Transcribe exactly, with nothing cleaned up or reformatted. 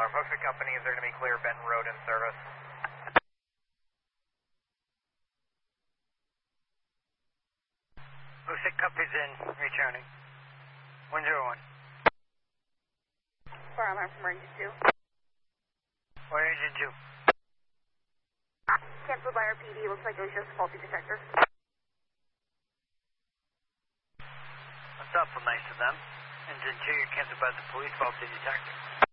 Alarm. Hook Company, is there going to be clear Benton Road in service? Hook Company's in, returning. one zero one. Fire alarm from Ranger two. Fire Engine two. Canceled by R P D, looks like it was just faulty detector. What's up, nice to them? Engine two, you're canceled by the police, faulty detector.